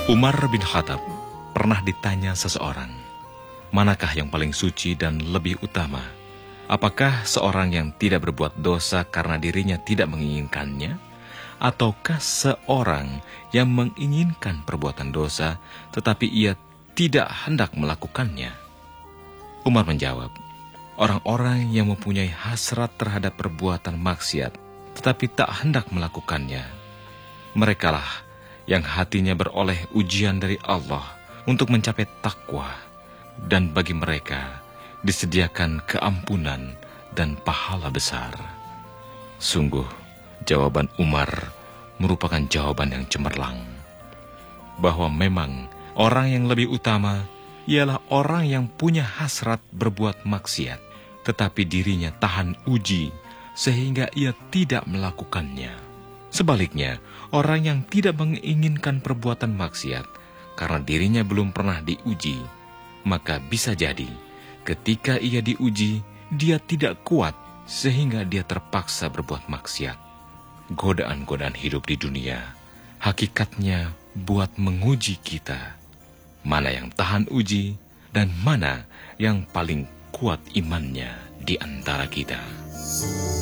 Umar bin Khattab pernah ditanya seseorang, manakah yang paling suci dan lebih utama? Apakah seorang yang tidak berbuat dosa karena dirinya tidak menginginkannya? Ataukah seorang yang menginginkan perbuatan dosa tetapi ia tidak hendak melakukannya? Umar menjawab, orang-orang yang mempunyai hasrat terhadap perbuatan maksiat tetapi tak hendak melakukannya. Merekalah yang hatinya beroleh ujian dari Allah untuk mencapai takwa, dan bagi mereka disediakan keampunan dan pahala besar. Sungguh, jawaban Umar merupakan jawaban yang cemerlang, bahwa memang orang yang lebih utama ialah orang yang punya hasrat berbuat maksiat, tetapi dirinya tahan uji sehingga ia tidak melakukannya. Sebaliknya, orang yang tidak menginginkan perbuatan maksiat karena dirinya belum pernah diuji, maka bisa jadi ketika ia diuji, dia tidak kuat sehingga dia terpaksa berbuat maksiat. Godaan-godaan hidup di dunia hakikatnya buat menguji kita, mana yang tahan uji dan mana yang paling kuat imannya di antara kita.